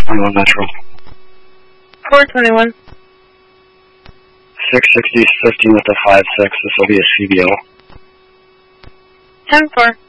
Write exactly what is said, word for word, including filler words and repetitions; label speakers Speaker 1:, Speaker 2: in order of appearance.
Speaker 1: twenty-one Metro.
Speaker 2: four twenty-one.
Speaker 1: six sixty, fifteen with a five six. This will be a C B O.
Speaker 2: ten four.